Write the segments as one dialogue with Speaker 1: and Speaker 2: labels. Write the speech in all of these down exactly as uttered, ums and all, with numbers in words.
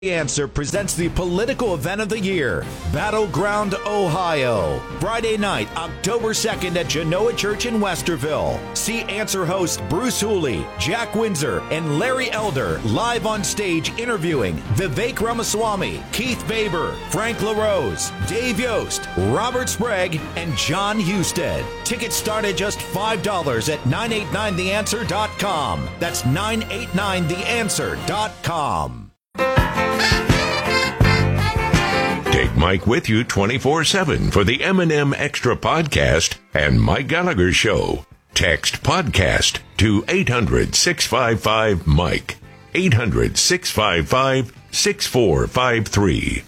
Speaker 1: The Answer presents the political event of the year, Battleground, Ohio. Friday night, October second at Genoa Church in Westerville. See Answer hosts Bruce Hooley, Jack Windsor, and Larry Elder live on stage interviewing Vivek Ramaswamy, Keith Baber, Frank LaRose, Dave Yost, Robert Sprague, and John Husted. Tickets start at just five dollars at nine eight nine the answer dot com. That's nine eight nine the answer dot com.
Speaker 2: Take Mike with you twenty-four seven for the M and M Extra Podcast and Mike Gallagher Show. Text podcast to eight hundred, six five five, Mike. eight hundred, six five five, six four five three.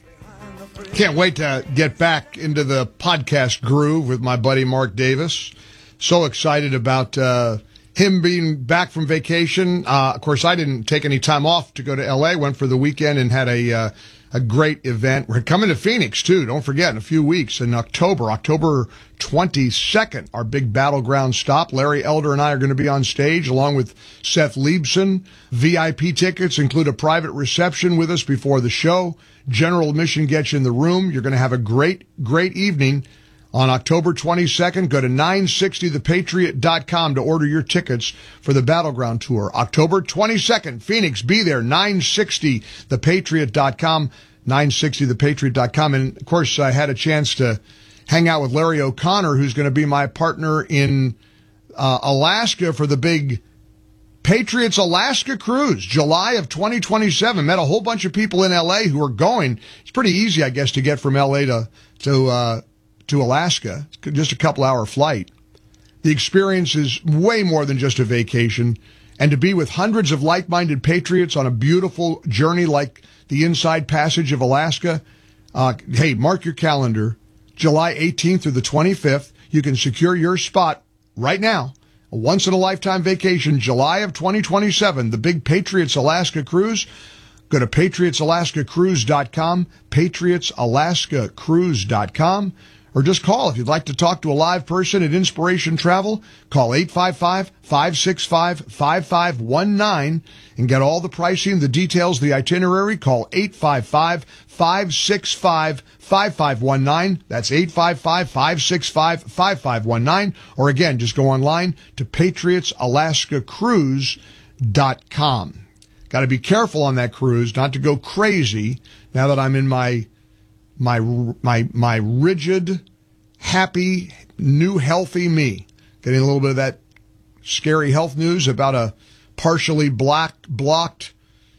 Speaker 3: Can't wait to get back into the podcast groove with my buddy Mark Davis. So excited about uh, him being back from vacation. Uh, of course, I didn't take any time off to go to L A. Went for the weekend and had a uh, a great event. We're coming to Phoenix, too. Don't forget, in a few weeks, in October, October twenty-second, our big battleground stop. Larry Elder and I are going to be on stage along with Seth Liebson. V I P tickets include a private reception with us before the show. General admission gets you in the room. You're going to have a great, great evening on October twenty-second. Go to nine sixty the patriot dot com to order your tickets for the Battleground Tour. October twenty-second, Phoenix, be there, nine sixty the patriot dot com, nine sixty the patriot dot com. And, of course, I had a chance to hang out with Larry O'Connor, who's going to be my partner in uh, Alaska for the big Patriots Alaska Cruise, July of twenty twenty-seven. Met a whole bunch of people in L A who are going. It's pretty easy, I guess, to get from L A to, to, uh, to Alaska, just a couple hour flight. The experience is way more than just a vacation, and to be with hundreds of like-minded patriots on a beautiful journey like the Inside Passage of Alaska, uh, hey, mark your calendar, July eighteenth through the twenty-fifth. You can secure your spot right now. A once-in-a-lifetime vacation, July of twenty twenty-seven, the big Patriots Alaska Cruise. Go to patriots alaska cruise dot com, patriots alaska cruise dot com. Or just call if you'd like to talk to a live person at Inspiration Travel. Call eight five five, five six five, five five one nine and get all the pricing, the details, the itinerary. Call eight five five, five six five, five five one nine. That's eight five five, five six five, five five one nine. Or again, just go online to patriots alaska cruise dot com. Got to be careful on that cruise, not to go crazy now that I'm in my My my my rigid, happy, new, healthy me. Getting a little bit of that scary health news about a partially black, blocked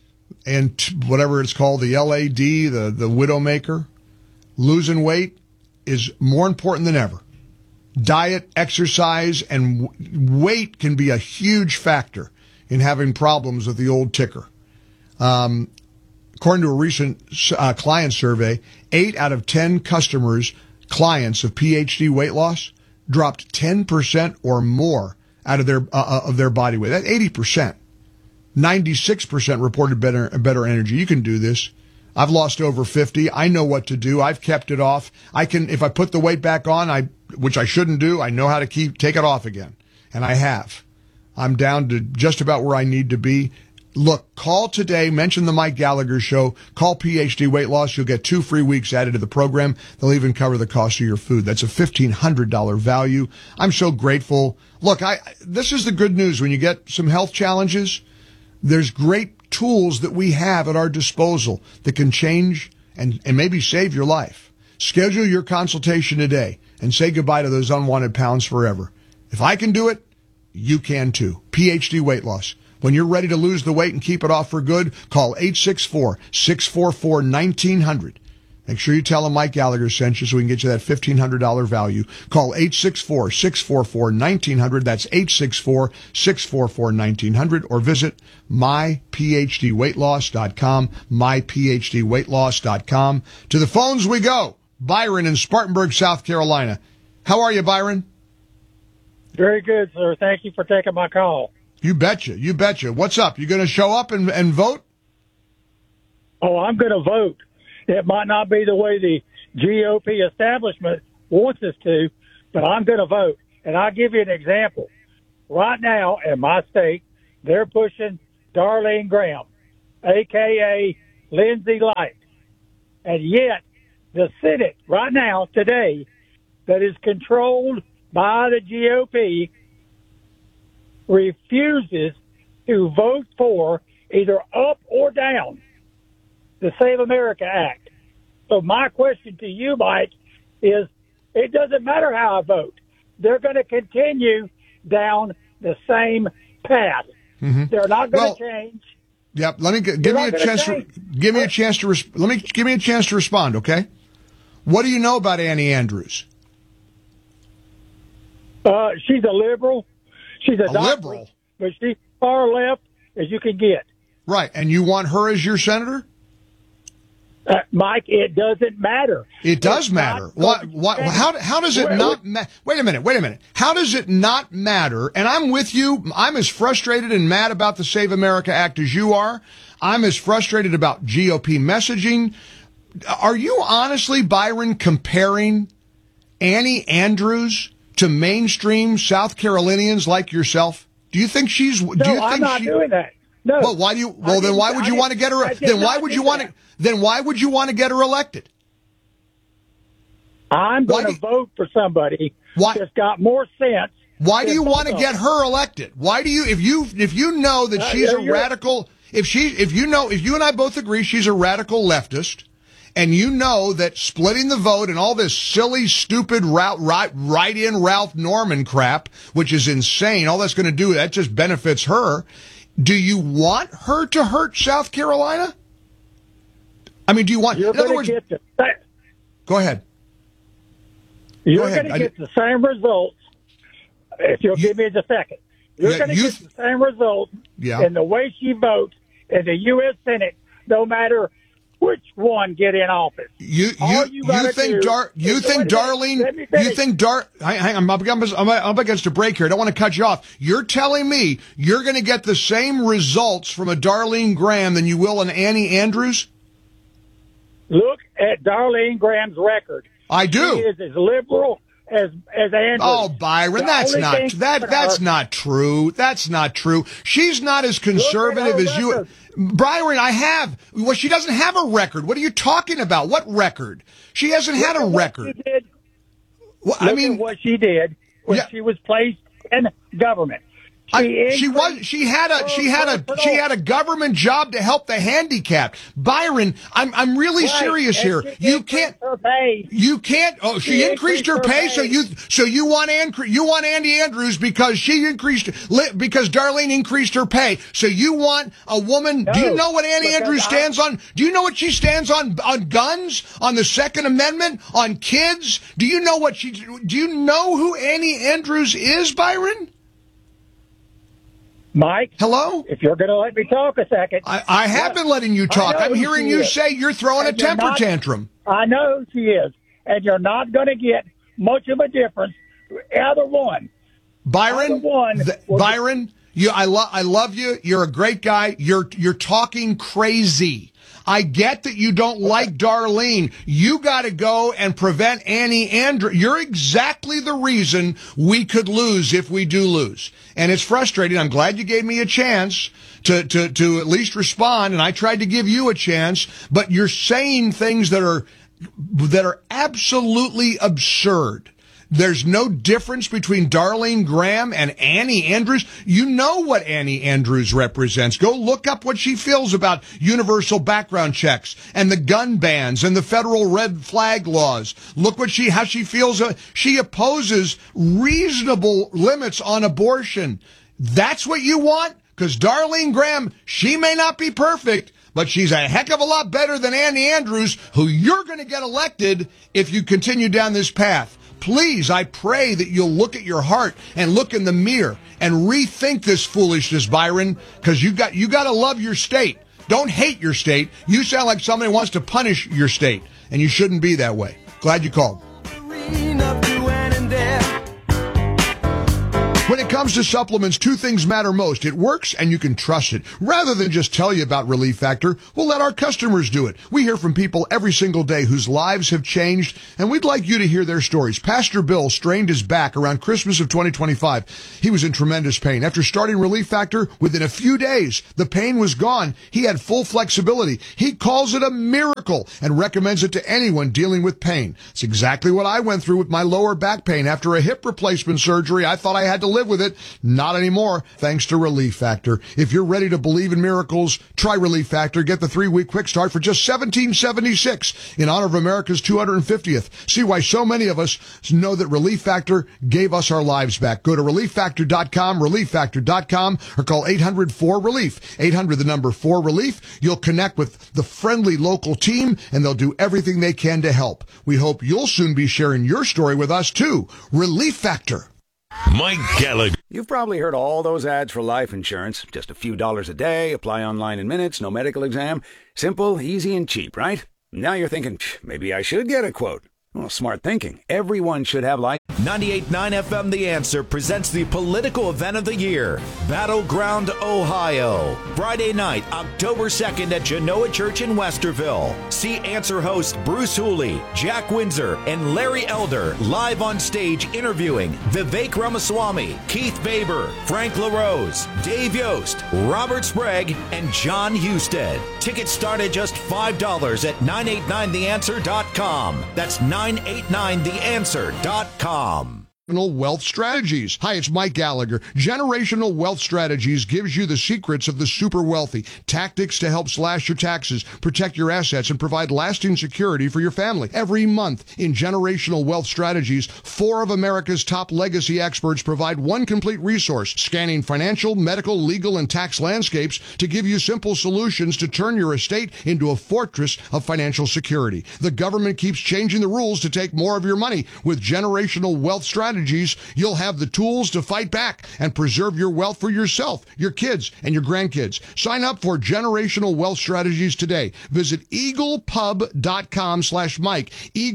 Speaker 3: and t- whatever it's called, the L A D, the, the Widowmaker. Losing weight is more important than ever. Diet, exercise, and w- weight can be a huge factor in having problems with the old ticker. Um, According to a recent uh, client survey, eight out of ten customers, clients of P H D weight loss, dropped ten percent or more out of their uh, of their body weight. That's eighty percent. ninety-six percent reported better better energy. You can do this. I've lost over fifty. I know what to do. I've kept it off. I can, if I put the weight back on, I which I shouldn't do, I know how to keep take it off again, and I have. I'm down to just about where I need to be. Look, call today, mention the Mike Gallagher Show, call P H D Weight Loss. You'll get two free weeks added to the program. They'll even cover the cost of your food. That's a fifteen hundred dollars value. I'm so grateful. Look, I this is the good news. When you get some health challenges, there's great tools that we have at our disposal that can change and, and maybe save your life. Schedule your consultation today and say goodbye to those unwanted pounds forever. If I can do it, you can too. P H D Weight Loss. When you're ready to lose the weight and keep it off for good, call eight six four, six four four, one nine zero zero. Make sure you tell them Mike Gallagher sent you so we can get you that fifteen hundred dollars value. Call eight six four, six four four, one nine zero zero. That's eight six four, six four four, one nine zero zero. Or visit my p h d weight loss dot com, my p h d weight loss dot com. To the phones we go. Byron in Spartanburg, South Carolina. How are you, Byron?
Speaker 4: Very good, sir. Thank you for taking my call.
Speaker 3: You betcha. You betcha. What's up? You going to show up and, and vote?
Speaker 4: Oh, I'm going to vote. It might not be the way the G O P establishment wants us to, but I'm going to vote. And I'll give you an example. Right now in my state, they're pushing Darlene Graham, a k a Lindsey Light. And yet, the Senate right now, today, that is controlled by the G O P refuses to vote for either up or down the Save America Act. So my question to you, Mike, is it doesn't matter how I vote. They're going to continue down the same path. Mm-hmm. They're not going
Speaker 3: well,
Speaker 4: to change.
Speaker 3: Yep. Let me give They're me a chance. To, give me a chance to. Res- let me give me a chance to respond. Okay. What do you know about Annie Andrews?
Speaker 4: Uh, she's a liberal. She's a,
Speaker 3: a liberal,
Speaker 4: but she's far left as you can get.
Speaker 3: Right, and you want her as your senator?
Speaker 4: Uh, Mike, it doesn't matter.
Speaker 3: It does it's matter. What? What? How? How does it not matter? Wait a minute. Wait a minute. How does it not matter? And I'm with you. I'm as frustrated and mad about the Save America Act as you are. I'm as frustrated about G O P messaging. Are you honestly, Byron, comparing Annie Andrews to mainstream South Carolinians like yourself? Do you think she's?
Speaker 4: No,
Speaker 3: do you think
Speaker 4: I'm not
Speaker 3: she,
Speaker 4: doing that. No.
Speaker 3: Well, why do you? Well, then why would you want to get her? Then why would you want to? Then why would you want to get her elected?
Speaker 4: I'm going to vote for somebody why, that's got more sense.
Speaker 3: Why do you want to get her elected? Why do you? If you if you know that uh, she's a radical, if she if you know if you and I both agree she's a radical leftist. And you know that splitting the vote and all this silly, stupid route, right, write-in Ralph Norman crap, which is insane, all that's going to do, that just benefits her. Do you want her to hurt South Carolina? I mean, do you want...
Speaker 4: You're
Speaker 3: in other words...
Speaker 4: Get the,
Speaker 3: go ahead.
Speaker 4: You're going to get the same results, if you'll you, give me just a second. You're yeah, going to get the same results
Speaker 3: yeah.
Speaker 4: in the way she votes in the U S Senate, no matter... which one get in office?
Speaker 3: You you you, you think Dar you think Darlene you think Dar hang on, I'm up, I'm up against a break here. I don't want to cut you off. You're telling me you're going to get the same results from a Darlene Graham than you will an Annie Andrews?
Speaker 4: Look at Darlene Graham's record.
Speaker 3: I do.
Speaker 4: She is as liberal as as Andrews.
Speaker 3: Oh, Byron, the that's not that that's her, not true. That's not true. She's not as conservative as you. Byron, I have. Well, she doesn't have a record. What are you talking about? What record? She hasn't
Speaker 4: Look
Speaker 3: had a record.
Speaker 4: Did.
Speaker 3: Well,
Speaker 4: Look
Speaker 3: I mean,
Speaker 4: at what she did when yeah. she was placed in government. She,
Speaker 3: I, she was. She had a. She had a. She had a government job to help the handicapped. Byron, I'm. I'm really
Speaker 4: right.
Speaker 3: serious
Speaker 4: and
Speaker 3: here. You can't.
Speaker 4: Her pay.
Speaker 3: You can't. Oh, she, she increased, increased her pay, pay. So you. So you want Ann, You want Andy Andrews because she increased. Because Darlene increased her pay. So you want a woman.
Speaker 4: No,
Speaker 3: do you know what Andy Andrews stands I, on? Do you know what she stands on? On guns? On the Second Amendment? On kids? Do you know what she? Do you know who Annie Andrews is, Byron?
Speaker 4: Mike?
Speaker 3: Hello?
Speaker 4: If you're going to let me talk a second.
Speaker 3: I, I have yeah. been letting you talk. I'm hearing you is. say you're throwing and a temper not, tantrum.
Speaker 4: I know she is. And you're not going to get much of a difference. Either one.
Speaker 3: Byron,
Speaker 4: Either one
Speaker 3: th- Byron, you, I, lo- I love you. You're a great guy. You're, you're talking crazy. I get that you don't okay. like Darlene. You got to go and prevent Annie Andrews. You're exactly the reason we could lose if we do lose. And it's frustrating. I'm glad you gave me a chance to, to, to at least respond, and I tried to give you a chance, but you're saying things that are, that are absolutely absurd. There's no difference between Darlene Graham and Annie Andrews. You know what Annie Andrews represents. Go look up what she feels about universal background checks and the gun bans and the federal red flag laws. Look what she, how she feels. Uh, she opposes reasonable limits on abortion. That's what you want? Because Darlene Graham, she may not be perfect, but she's a heck of a lot better than Annie Andrews, who you're going to get elected if you continue down this path. Please, I pray that you'll look at your heart and look in the mirror and rethink this foolishness, Byron, because you got you got to love your state. Don't hate your state. You sound like somebody who wants to punish your state, and you shouldn't be that way. Glad you called. When it comes comes to supplements, two things matter most. It works and you can trust it. Rather than just tell you about Relief Factor, we'll let our customers do it. We hear from people every single day whose lives have changed, and we'd like you to hear their stories. Pastor Bill strained his back around Christmas of twenty twenty-five. He was in tremendous pain. After starting Relief Factor, within a few days, the pain was gone. He had full flexibility. He calls it a miracle and recommends it to anyone dealing with pain. It's exactly what I went through with my lower back pain. After a hip replacement surgery, I thought I had to live with it. Not anymore, thanks to Relief Factor. If you're ready to believe in miracles, try Relief Factor. Get the three-week quick start for just seventeen seventy-six in honor of America's two hundred fiftieth. See why so many of us know that Relief Factor gave us our lives back. Go to relief factor dot com, relief factor dot com, or call eight hundred four relief. eight hundred, the number four relief. You'll connect with the friendly local team, and they'll do everything they can to help. We hope you'll soon be sharing your story with us, too. Relief Factor.
Speaker 2: Mike Gallagher.
Speaker 5: You've probably heard all those ads for life insurance. Just a few dollars a day, apply online in minutes, no medical exam. Simple, easy, and cheap, right? Now you're thinking, maybe I should get a quote. Well, smart thinking. Everyone should have life.
Speaker 1: ninety-eight point nine F M The Answer presents the political event of the year, Battleground, Ohio. Friday night, October second at Genoa Church in Westerville. See Answer host Bruce Hooley, Jack Windsor, and Larry Elder live on stage interviewing Vivek Ramaswamy, Keith Baber, Frank LaRose, Dave Yost, Robert Sprague, and John Husted. Tickets start at just five dollars at nine eight nine the answer dot com. That's nine eight nine the answer dot com.
Speaker 3: Wealth Strategies. Hi, it's Mike Gallagher. Generational Wealth Strategies gives you the secrets of the super wealthy, tactics to help slash your taxes, protect your assets, and provide lasting security for your family. Every month in Generational Wealth Strategies, four of America's top legacy experts provide one complete resource, scanning financial, medical, legal, and tax landscapes to give you simple solutions to turn your estate into a fortress of financial security. The government keeps changing the rules to take more of your money. With Generational Wealth Strategies, you'll have the tools to fight back and preserve your wealth for yourself, your kids, and your grandkids. Sign up for Generational Wealth Strategies today. Visit eaglepub.com slash Mike.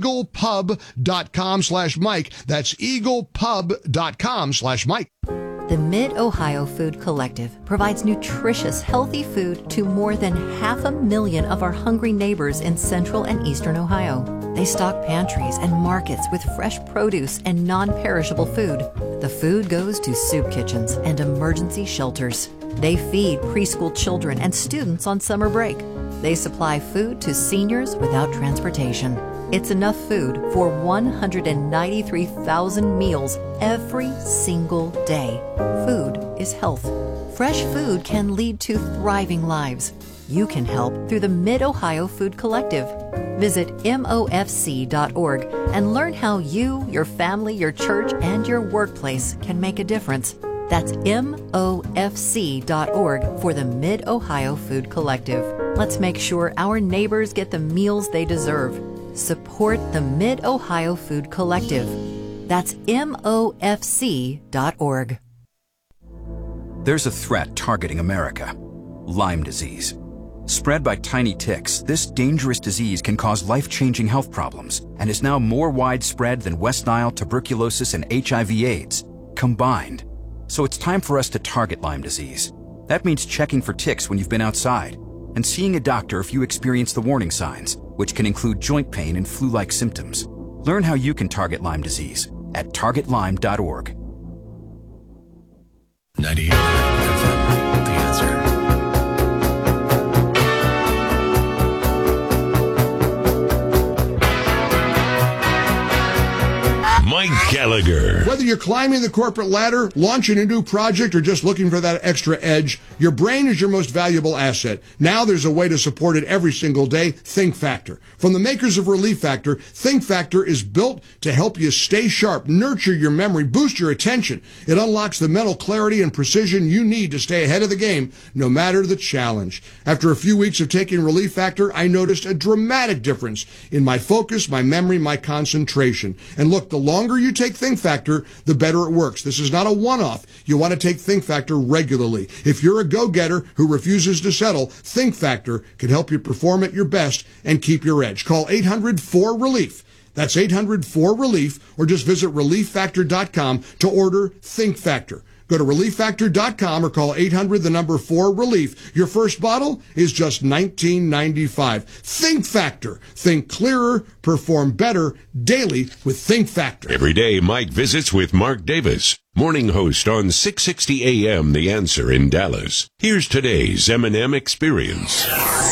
Speaker 3: eaglepub.com slash Mike. That's eaglepub.com slash Mike.
Speaker 6: The Mid-Ohio Food Collective provides nutritious, healthy food to more than half a million of our hungry neighbors in central and eastern Ohio. They stock pantries and markets with fresh produce and non-perishable food. The food goes to soup kitchens and emergency shelters. They feed preschool children and students on summer break. They supply food to seniors without transportation. It's enough food for one hundred ninety-three thousand meals every single day. Food is health. Fresh food can lead to thriving lives. You can help through the Mid-Ohio Food Collective. Visit M O F C dot org and learn how you, your family, your church, and your workplace can make a difference. That's M O F C dot org for the Mid-Ohio Food Collective. Let's make sure our neighbors get the meals they deserve. Support the Mid-Ohio Food Collective. That's M O F C dot org.
Speaker 7: There's a threat targeting America: Lyme disease. Spread by tiny ticks, this dangerous disease can cause life-changing health problems and is now more widespread than West Nile, tuberculosis, and H I V AIDS combined. So it's time for us to target Lyme disease. That means checking for ticks when you've been outside and seeing a doctor if you experience the warning signs, which can include joint pain and flu-like symptoms. Learn how you can target Lyme disease at target lyme dot org.
Speaker 8: ninety-eight point nine F M, The Answer.
Speaker 2: Mike Gallagher.
Speaker 3: Whether you're climbing the corporate ladder, launching a new project, or just looking for that extra edge, your brain is your most valuable asset. Now there's a way to support it every single day: Think Factor. From the makers of Relief Factor, Think Factor is built to help you stay sharp, nurture your memory, boost your attention. It unlocks the mental clarity and precision you need to stay ahead of the game, no matter the challenge. After a few weeks of taking Relief Factor, I noticed a dramatic difference in my focus, my memory, my concentration. And look, the longer you take Think Factor, the better it works. This is not a one-off. You want to take Think Factor regularly. If you're a go-getter who refuses to settle, Think Factor can help you perform at your best and keep your edge. Call eight hundred four relief. That's eight hundred four relief, or just visit relief factor dot com to order Think Factor. Go to relief factor dot com or call eight hundred, the number four, relief. Your first bottle is just nineteen ninety-five. Think Factor. Think clearer, perform better daily with Think Factor.
Speaker 2: Every day, Mike visits with Mark Davis, morning host on six sixty A M The Answer in Dallas. Here's today's M and M Experience.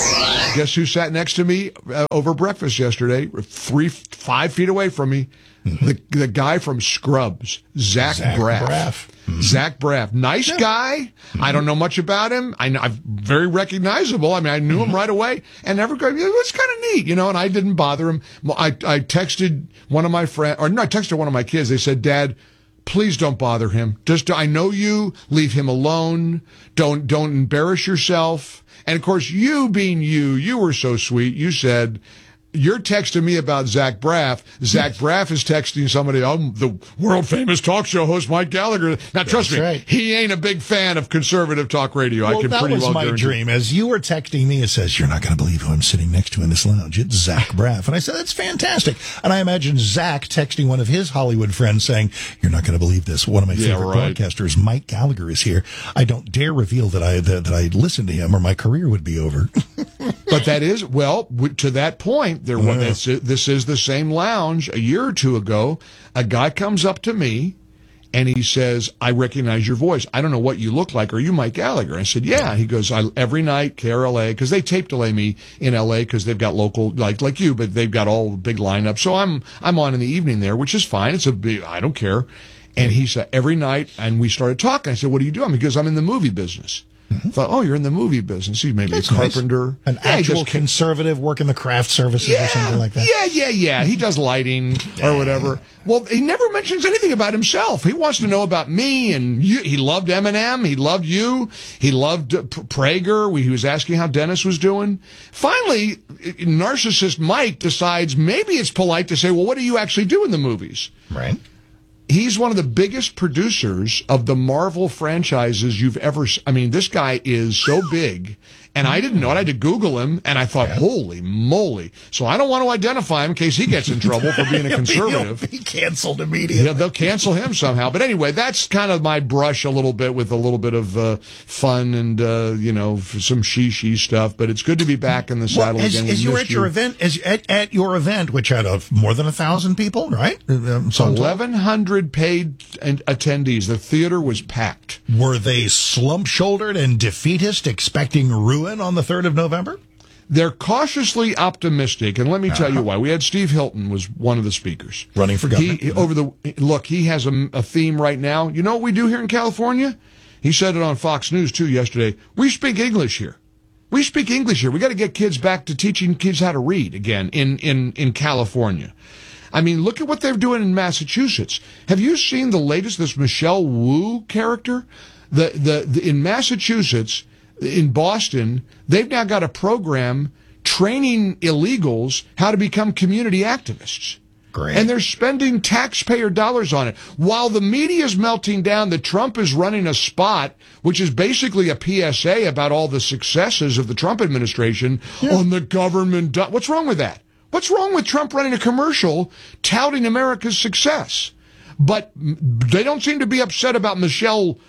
Speaker 3: Guess who sat next to me uh, over breakfast yesterday, three, five feet away from me? Mm-hmm. The the guy from Scrubs, Zach,
Speaker 9: Zach
Speaker 3: Braff.
Speaker 9: Braff. Mm-hmm. Zach
Speaker 3: Braff. Nice yeah. guy. Mm-hmm. I don't know much about him. I know, I'm very recognizable. I mean, I knew mm-hmm. him right away. And everybody, it was kind of neat, you know, and I didn't bother him. I, I texted one of my friends, or no, I texted one of my kids. They said, Dad, please don't bother him. Just, I know you. Leave him alone. Don't, don't embarrass yourself. And of course, you being you, you were so sweet. You said, you're texting me about Zach Braff. Zach Braff is texting somebody, oh, the world-famous talk show host Mike Gallagher. Now, trust
Speaker 9: That's
Speaker 3: me,
Speaker 9: right.
Speaker 3: he ain't a big fan of conservative talk radio.
Speaker 9: Well,
Speaker 3: I can
Speaker 9: that
Speaker 3: pretty
Speaker 9: was
Speaker 3: well
Speaker 9: my
Speaker 3: guarantee.
Speaker 9: dream. As you were texting me, it says, you're not going to believe who I'm sitting next to in this lounge. It's Zach Braff. And I said, that's fantastic. And I imagine Zach texting one of his Hollywood friends saying, you're not going to believe this. One of my
Speaker 3: Yeah,
Speaker 9: favorite
Speaker 3: right.
Speaker 9: broadcasters, Mike Gallagher, is here. I don't dare reveal that I that, that I listened to him or my career would be over.
Speaker 3: But that is, well, w- to that point, there was,
Speaker 9: Yeah.
Speaker 3: this, this is the same lounge. A year or two ago, a guy comes up to me and he says, I recognize your voice. I don't know what you look like. Are you Mike Gallagher? I said, yeah. He goes, I, every night, K R L A, because they tape delay me in L A because they've got local, like like you, but they've got all the big lineup. So I'm I'm on in the evening there, which is fine. It's a big, I don't care. And he said, every night, and we started talking. I said, what do you do? He goes, I'm in the movie business. Mm-hmm. I thought, oh, you're in the movie business. He's maybe
Speaker 9: That's
Speaker 3: a carpenter.
Speaker 9: Nice. An
Speaker 3: yeah,
Speaker 9: actual
Speaker 3: just,
Speaker 9: conservative working the craft services
Speaker 3: yeah,
Speaker 9: or something like that.
Speaker 3: Yeah, yeah, yeah. He does lighting or whatever. Well, he never mentions anything about himself. He wants to know about me, and you, he loved Eminem. He loved you. He loved uh, Prager. We, he was asking how Dennis was doing. Finally, narcissist Mike decides maybe it's polite to say, well, what do you actually do in the movies?
Speaker 9: Right.
Speaker 3: He's one of the biggest producers of the Marvel franchises you've ever. I mean, this guy is so big, and I didn't know it. I had to Google him, and I thought, yeah. holy moly! So I don't want to identify him in case he gets in trouble for being a conservative.
Speaker 9: He'll be canceled immediately.
Speaker 3: Yeah, they'll cancel him somehow. But anyway, that's kind of my brush a little bit with a little bit of uh, fun and uh, you know some she-she stuff. But it's good to be back in the saddle
Speaker 9: well, as,
Speaker 3: again.
Speaker 9: As you were at your you. event, as at, at your event, which had a, more than a thousand people, right? Um,
Speaker 3: Eleven hundred paid attendees. The theater was packed.
Speaker 9: Were they slump-shouldered and defeatist, expecting ruin on the third of November?
Speaker 3: They're cautiously optimistic, and let me tell you why. We had Steve Hilton was one of the speakers
Speaker 9: running for governor.
Speaker 3: He, over the look, he has a, a theme right now. You know what we do here in California? He said it on Fox News too yesterday. We speak English here. We speak English here. We got to get kids back to teaching kids how to read again in in in California. I mean, look at what they're doing in Massachusetts. Have you seen the latest, this Michelle Wu character? The, the, the in Massachusetts, in Boston, they've now got a program training illegals how to become community activists.
Speaker 9: Great.
Speaker 3: And they're spending taxpayer dollars on it. While the media is melting down, that Trump is running a spot, which is basically a P S A about all the successes of the Trump administration yeah. on the government. Do- What's wrong with that? What's wrong with Trump running a commercial touting America's success? But they don't seem to be upset about Michelle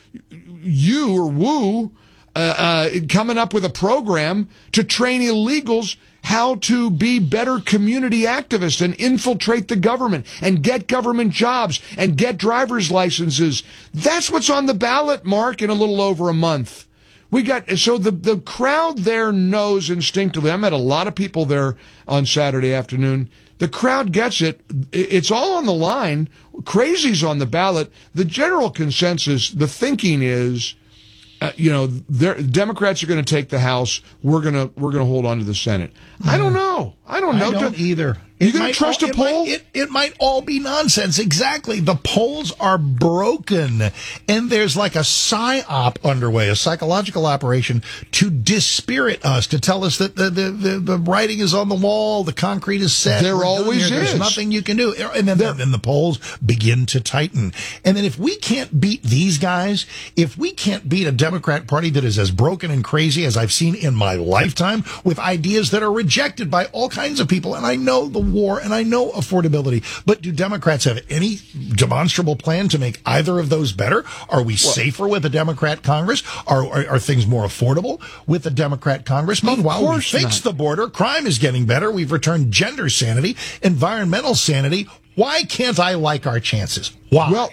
Speaker 3: Yu or Wu uh, uh, coming up with a program to train illegals how to be better community activists and infiltrate the government and get government jobs and get driver's licenses. That's what's on the ballot, Mark, in a little over a month. We got, so the, the crowd there knows instinctively. I met a lot of people there on Saturday afternoon. The crowd gets it. It's all on the line. Crazy's on the ballot. The general consensus, the thinking is, uh, you know, Democrats are going to take the House. We're going to, we're going to hold on to the Senate. Mm. I don't know. I don't know.
Speaker 9: I don't either.
Speaker 3: You going to trust
Speaker 9: all,
Speaker 3: a poll?
Speaker 9: It might, it, it might all be nonsense. Exactly. The polls are broken, and there's like a psyop underway, a psychological operation to dispirit us, to tell us that the the, the, the writing is on the wall, the concrete is set.
Speaker 3: There always
Speaker 9: here.
Speaker 3: is.
Speaker 9: There's nothing you can do. And then, then, then the polls begin to tighten. And then if we can't beat these guys, if we can't beat a Democrat Party that is as broken and crazy as I've seen in my lifetime, with ideas that are rejected by all kinds of people, and I know the war, and I know affordability, but do Democrats have any demonstrable plan to make either of those better? Are we well, safer with a Democrat Congress? Are, are are things more affordable with a Democrat Congress? Meanwhile, we fixed the border. Crime is getting better. We've returned gender sanity, environmental sanity. Why can't I like our chances? Why?
Speaker 3: Well,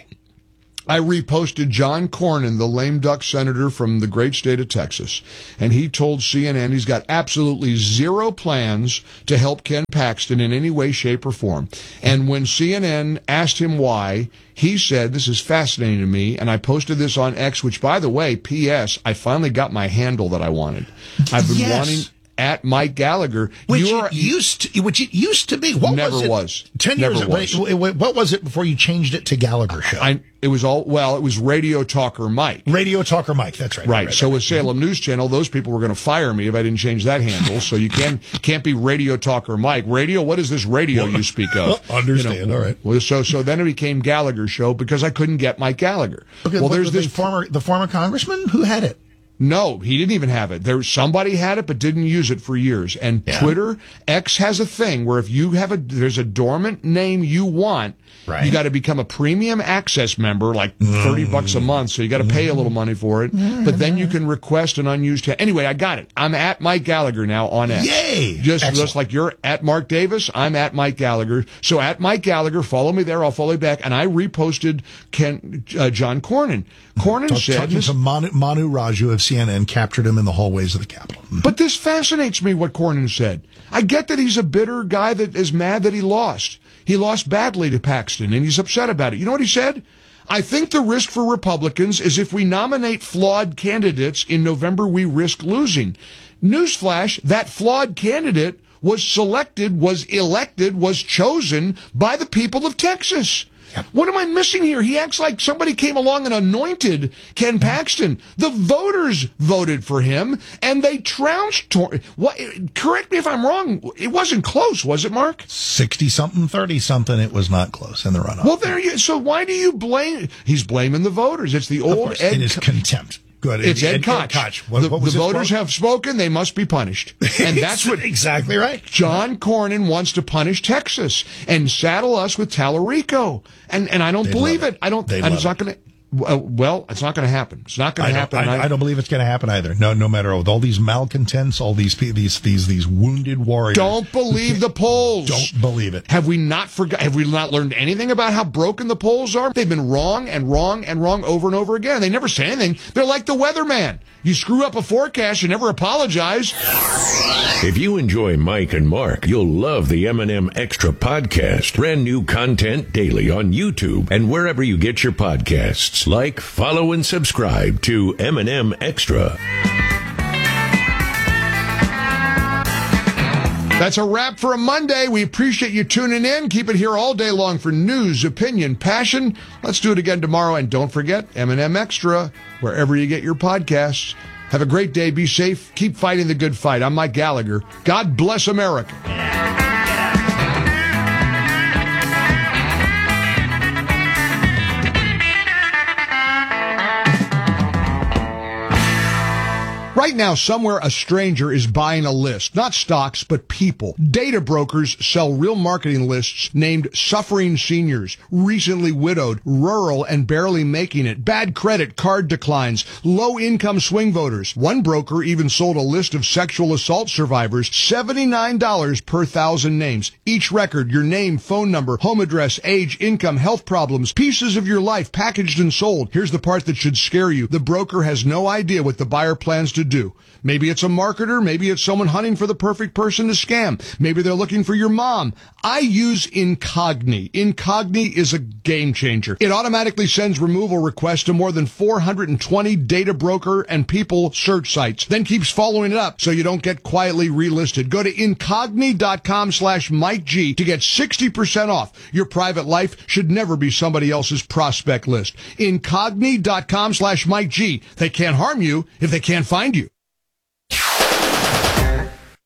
Speaker 3: I reposted John Cornyn, the lame duck senator from the great state of Texas, and he told C N N he's got absolutely zero plans to help Ken Paxton in any way, shape, or form. And when C N N asked him why, he said, this is fascinating to me, and I posted this on X, which, by the way, P S, I finally got my handle that I wanted. I've been
Speaker 9: yes.
Speaker 3: wanting... At Mike Gallagher,
Speaker 9: which
Speaker 3: you're,
Speaker 9: it used to, which it used to be. What
Speaker 3: never
Speaker 9: was it?
Speaker 3: was
Speaker 9: Ten
Speaker 3: never
Speaker 9: years.
Speaker 3: Was.
Speaker 9: Wait, wait, what was it before you changed it to Gallagher Show?
Speaker 3: I, it was all well. It was Radio Talker Mike.
Speaker 9: Radio Talker Mike. That's right.
Speaker 3: Right.
Speaker 9: right
Speaker 3: so
Speaker 9: right,
Speaker 3: with
Speaker 9: right.
Speaker 3: Salem News Channel, those people were going to fire me if I didn't change that handle. So you can can't be Radio Talker Mike. Radio. What is this radio you speak of?
Speaker 9: Understand.
Speaker 3: You know,
Speaker 9: all right.
Speaker 3: Well, so so then it became Gallagher Show because I couldn't get Mike Gallagher.
Speaker 9: Okay,
Speaker 3: well,
Speaker 9: what,
Speaker 3: there's
Speaker 9: the
Speaker 3: this
Speaker 9: former the former congressman who had it.
Speaker 3: No, he didn't even have it. There, somebody had it, but didn't use it for years. And
Speaker 9: yeah.
Speaker 3: Twitter, X has a thing where if you have a, there's a dormant name you want,
Speaker 9: right.
Speaker 3: you got to become a premium access member, like thirty mm. bucks a month. So you got to pay a little money for it. Mm. But then you can request an unused. Ta- anyway, I got it. I'm at Mike Gallagher now on X.
Speaker 9: Yay!
Speaker 3: Just,
Speaker 9: Excellent.
Speaker 3: just like you're at Mark Davis, I'm at Mike Gallagher. So at Mike Gallagher, follow me there. I'll follow you back. And I reposted Ken, uh, John Cornyn. Cornyn
Speaker 9: Talk,
Speaker 3: said,
Speaker 9: talking to Manu, Manu Raju of C N N captured him in the hallways of the Capitol.
Speaker 3: But this fascinates me, what Cornyn said. I get that he's a bitter guy that is mad that he lost. He lost badly to Paxton, and he's upset about it. You know what he said? I think the risk for Republicans is if we nominate flawed candidates in November, we risk losing. Newsflash, that flawed candidate was selected, was elected, was chosen by the people of Texas. What am I missing here? He acts like somebody came along and anointed Ken Paxton. The voters voted for him, and they trounced. Tor- what? Correct me if I'm wrong. It wasn't close, was it, Mark?
Speaker 9: sixty-something, thirty-something. It was not close in the runoff.
Speaker 3: Well, there you. So why do you blame? He's blaming the voters. It's the old
Speaker 9: course,
Speaker 3: Ed.
Speaker 9: It is contempt. Good.
Speaker 3: It's Ed, Ed Koch.
Speaker 9: Ed Koch. What,
Speaker 3: the
Speaker 9: what was
Speaker 3: the voters
Speaker 9: quote?
Speaker 3: have spoken. They must be punished. And that's what
Speaker 9: exactly right.
Speaker 3: John Cornyn wants to punish Texas and saddle us with Tallarico. And and I don't
Speaker 9: They'd
Speaker 3: believe
Speaker 9: it.
Speaker 3: it. I don't.
Speaker 9: They'd
Speaker 3: And it's
Speaker 9: love
Speaker 3: not going to. Uh, well, it's not going to happen. It's not going to happen.
Speaker 9: I, I, I don't believe it's going to happen either. No, no matter what. All these malcontents, all these these these these wounded warriors.
Speaker 3: Don't believe the polls.
Speaker 9: Don't believe it.
Speaker 3: Have we not forgot? Have we not learned anything about how broken the polls are? They've been wrong and wrong and wrong over and over again. They never say anything. They're like the weatherman. You screw up a forecast, you never apologize.
Speaker 2: If you enjoy Mike and Mark, you'll love the M and M Extra podcast. Brand new content daily on YouTube and wherever you get your podcasts. Like, follow, and subscribe to M and M Extra.
Speaker 3: That's a wrap for a Monday. We appreciate you tuning in. Keep it here all day long for news, opinion, passion. Let's do it again tomorrow. And don't forget, M and M Extra, wherever you get your podcasts. Have a great day. Be safe. Keep fighting the good fight. I'm Mike Gallagher. God bless America. Right now, somewhere a stranger is buying a list. Not stocks, but people. Data brokers sell real marketing lists named suffering seniors, recently widowed, rural and barely making it, bad credit, card declines, low-income swing voters. One broker even sold a list of sexual assault survivors, seventy-nine dollars per thousand names. Each record, your name, phone number, home address, age, income, health problems, pieces of your life packaged and sold. Here's the part that should scare you. The broker has no idea what the buyer plans to do. Maybe it's a marketer. Maybe it's someone hunting for the perfect person to scam. Maybe they're looking for your mom. I use Incogni. Incogni is a game changer. It automatically sends removal requests to more than four hundred twenty data broker and people search sites, then keeps following it up so you don't get quietly relisted. Go to Incogni.com slash Mike G to get sixty percent off. Your private life should never be somebody else's prospect list. Incogni.com slash Mike G. They can't harm you if they can't find you.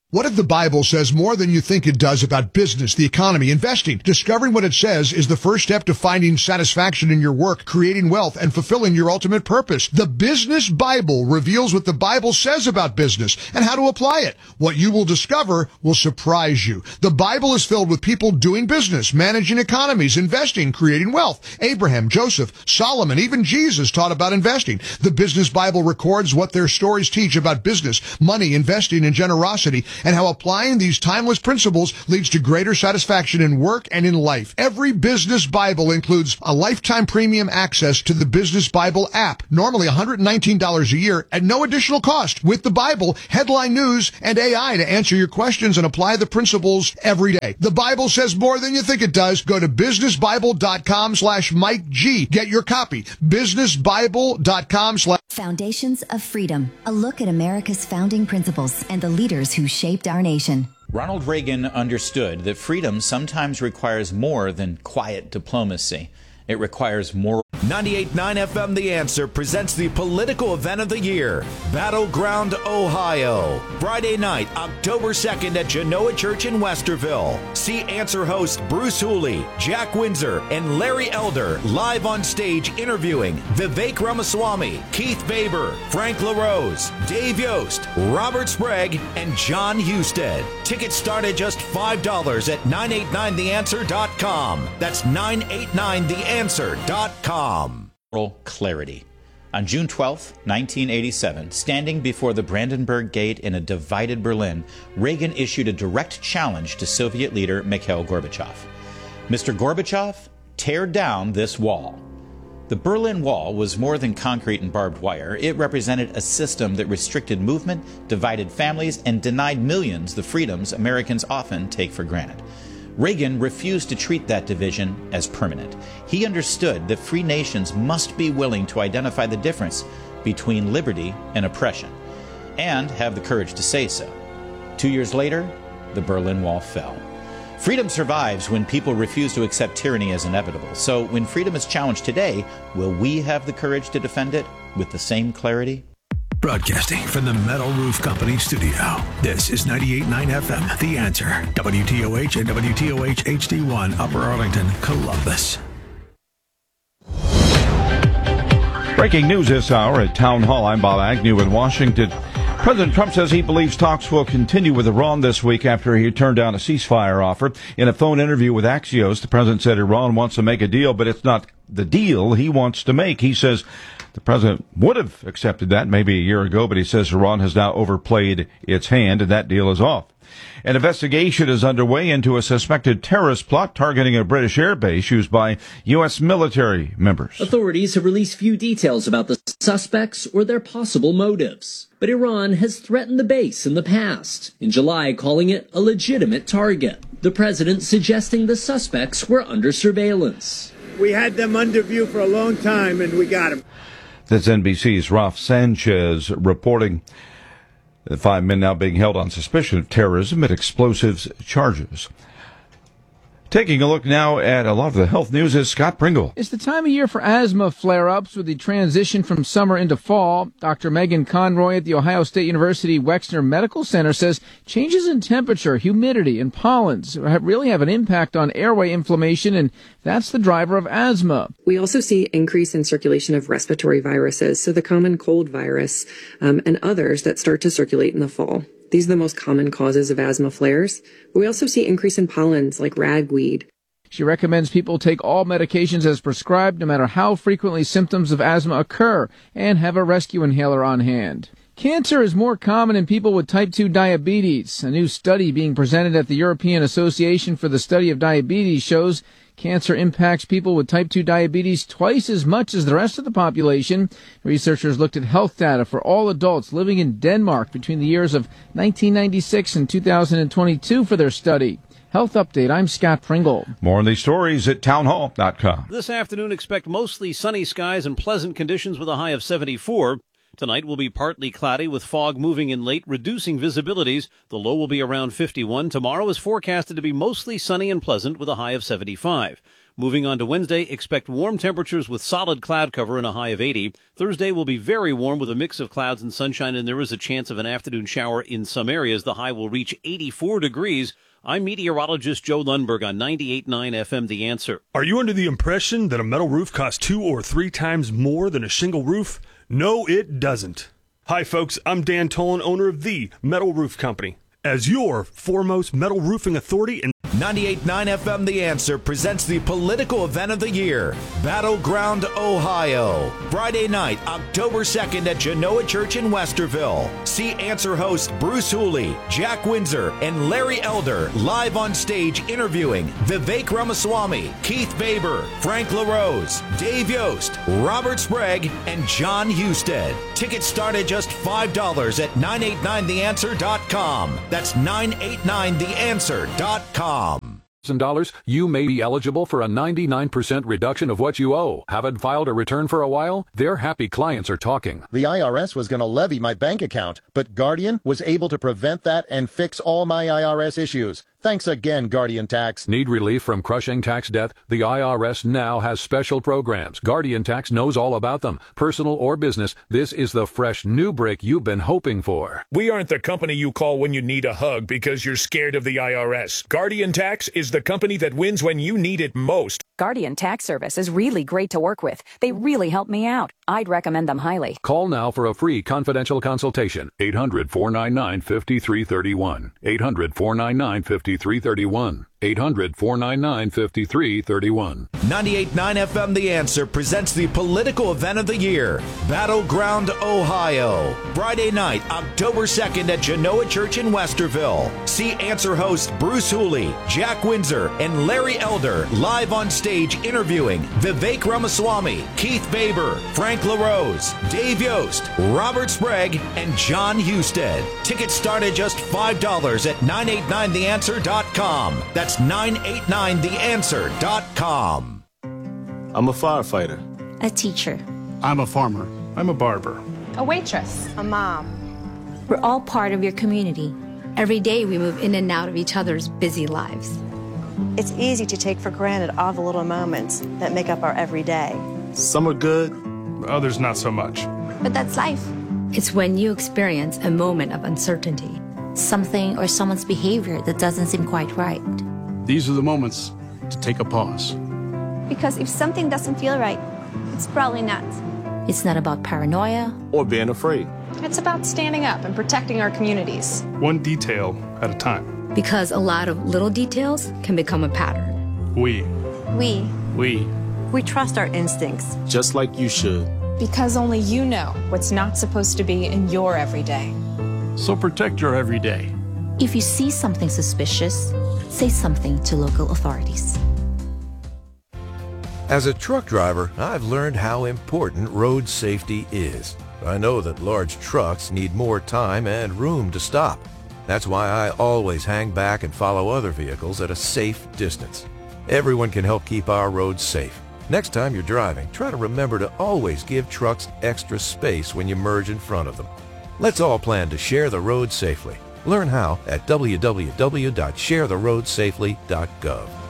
Speaker 3: What if the Bible says more than you think it does about business, the economy, investing? Discovering what it says is the first step to finding satisfaction in your work, creating wealth, and fulfilling your ultimate purpose. The Business Bible reveals what the Bible says about business and how to apply it. What you will discover will surprise you. The Bible is filled with people doing business, managing economies, investing, creating wealth. Abraham, Joseph, Solomon, even Jesus taught about investing. The Business Bible records what their stories teach about business, money, investing, and generosity, and how applying these timeless principles leads to greater satisfaction in work and in life. Every Business Bible includes a lifetime premium access to the Business Bible app, normally one hundred nineteen dollars a year at no additional cost. With the Bible, headline news, and A I to answer your questions and apply the principles every day. The Bible says more than you think it does. Go to businessbible.com slash Mike G. Get your copy. businessbible.com slash
Speaker 10: Foundations of Freedom. A look at America's founding principles and the leaders who shaped our nation.
Speaker 11: Ronald Reagan understood that freedom sometimes requires more than quiet diplomacy. It requires more.
Speaker 1: ninety-eight point nine F M The Answer presents the political event of the year, Battleground, Ohio. Friday night, October second at Genoa Church in Westerville. See Answer host Bruce Hooley, Jack Windsor, and Larry Elder live on stage interviewing Vivek Ramaswamy, Keith Baber, Frank LaRose, Dave Yost, Robert Sprague, and John Husted. Tickets start at just five dollars at nine eight nine the answer dot com. That's nine eight nine the answer dot com.
Speaker 11: Clarity. On June twelfth, nineteen eighty-seven, standing before the Brandenburg Gate in a divided Berlin, Reagan issued a direct challenge to Soviet leader Mikhail Gorbachev. Mister Gorbachev, tear down this wall. The Berlin Wall was more than concrete and barbed wire. It represented a system that restricted movement, divided families, and denied millions the freedoms Americans often take for granted. Reagan refused to treat that division as permanent. He understood that free nations must be willing to identify the difference between liberty and oppression, and have the courage to say so. Two years later, the Berlin Wall fell. Freedom survives when people refuse to accept tyranny as inevitable. So when freedom is challenged today, will we have the courage to defend it with the same clarity?
Speaker 8: Broadcasting from the Metal Roof Company studio, this is ninety-eight point nine F M, The Answer, W T O H and W T O H H D one, Upper Arlington, Columbus.
Speaker 12: Breaking news this hour at Town Hall. I'm Bob Agnew in Washington. President Trump says he believes talks will continue with Iran this week after he turned down a ceasefire offer. In a phone interview with Axios, the president said Iran wants to make a deal, but it's not the deal he wants to make. He says the president would have accepted that maybe a year ago, but he says Iran has now overplayed its hand and that deal is off. An investigation is underway into a suspected terrorist plot targeting a British airbase used by U S military members.
Speaker 13: Authorities have released few details about the suspects or their possible motives. But Iran has threatened the base in the past, in July calling it a legitimate target. The president suggesting the suspects were under surveillance.
Speaker 14: We had them under view for a long time, and we got them.
Speaker 12: That's N B C's Ralph Sanchez reporting. The five men now being held on suspicion of terrorism and explosives charges. Taking a look now at a lot of the health news is Scott Pringle.
Speaker 15: It's the time of year for asthma flare-ups with the transition from summer into fall. Doctor Megan Conroy at the Ohio State University Wexner Medical Center says changes in temperature, humidity, and pollens really have an impact on airway inflammation, and that's the driver of asthma.
Speaker 16: We also see increase in circulation of respiratory viruses, so the common cold virus um, and others that start to circulate in the fall. These are the most common causes of asthma flares. But we also see increase in pollens like ragweed.
Speaker 15: She recommends people take all medications as prescribed, no matter how frequently symptoms of asthma occur, and have a rescue inhaler on hand. Cancer is more common in people with type two diabetes. A new study being presented at the European Association for the Study of Diabetes shows cancer impacts people with type two diabetes twice as much as the rest of the population. Researchers looked at health data for all adults living in Denmark between the years of nineteen ninety-six and two thousand twenty-two for their study. Health Update, I'm Scott Pringle.
Speaker 12: More on these stories at townhall dot com.
Speaker 17: This afternoon, expect mostly sunny skies and pleasant conditions with a high of seventy-four. Tonight will be partly cloudy with fog moving in late, reducing visibilities. The low will be around fifty-one. Tomorrow is forecasted to be mostly sunny and pleasant with a high of seventy-five. Moving on to Wednesday, expect warm temperatures with solid cloud cover and a high of eighty. Thursday will be very warm with a mix of clouds and sunshine, and there is a chance of an afternoon shower in some areas. The high will reach eighty-four degrees. I'm meteorologist Joe Lundberg on ninety-eight point nine F M The Answer.
Speaker 18: Are you under the impression that a metal roof costs two or three times more than a shingle roof? No, it doesn't. Hi, folks. I'm Dan Tolan, owner of The Metal Roof Company. As your foremost metal roofing authority in
Speaker 1: ninety-eight point nine F M The Answer presents the political event of the year, Battleground, Ohio. Friday night, October second at Genoa Church in Westerville. See Answer host Bruce Hooley, Jack Windsor, and Larry Elder live on stage interviewing Vivek Ramaswamy, Keith Baber, Frank LaRose, Dave Yost, Robert Sprague, and John Husted. Tickets start at just five dollars at nine eight nine the answer dot com. That's nine eight nine the answer dot com.
Speaker 19: dollars, you may be eligible for a ninety-nine percent reduction of what you owe. Haven't filed a return for a while? Their happy clients are talking.
Speaker 20: The I R S was going to levy my bank account, but Guardian was able to prevent that and fix all my I R S issues. Thanks again, Guardian Tax.
Speaker 19: Need relief from crushing tax debt? The I R S now has special programs. Guardian Tax knows all about them. Personal or business, this is the fresh new break you've been hoping for.
Speaker 21: We aren't the company you call when you need a hug because you're scared of the I R S. Guardian Tax is the company that wins when you need it most.
Speaker 22: Guardian Tax Service is really great to work with. They really help me out. I'd recommend them highly.
Speaker 19: Call now for a free confidential consultation. eight hundred, four nine nine, five three three one. eight hundred, four nine nine, five three three one. eight hundred, four nine nine, five three three one.
Speaker 1: ninety-eight point nine F M The Answer presents the political event of the year, Battleground, Ohio. Friday night, October second at Genoa Church in Westerville. See Answer host Bruce Hooley, Jack Windsor, and Larry Elder live on stage interviewing Vivek Ramaswamy, Keith Baber, Frank LaRose, Dave Yost, Robert Sprague, and John Husted. Tickets start at just five dollars at nine eight nine the answer dot com. That's nine eight nine the answer dot com.
Speaker 23: I'm a firefighter.
Speaker 24: A teacher.
Speaker 23: I'm a farmer. I'm a barber.
Speaker 24: A waitress. A mom. We're all part of your community. Every day we move in and out of each other's busy lives.
Speaker 25: It's easy to take for granted all the little moments that make up our everyday.
Speaker 23: Some are good, others not so much.
Speaker 24: But that's life. It's when you experience a moment of uncertainty, something or someone's behavior that doesn't seem quite right.
Speaker 23: These are the moments to take a pause.
Speaker 24: Because if something doesn't feel right, it's probably not. It's not about paranoia
Speaker 23: or being afraid.
Speaker 24: It's about standing up and protecting our communities.
Speaker 23: One detail at a time.
Speaker 24: Because a lot of little details can become a pattern.
Speaker 23: We.
Speaker 25: We.
Speaker 23: We.
Speaker 25: We trust our instincts.
Speaker 23: Just like you should.
Speaker 24: Because only you know what's not supposed to be in your everyday.
Speaker 23: So protect your everyday.
Speaker 24: If you see something suspicious, say something to local authorities.
Speaker 26: As a truck driver, I've learned how important road safety is. I know that large trucks need more time and room to stop. That's why I always hang back and follow other vehicles at a safe distance. Everyone can help keep our roads safe. Next time you're driving, try to remember to always give trucks extra space when you merge in front of them. Let's all plan to share the road safely. Learn how at w w w dot share the road safely dot gov.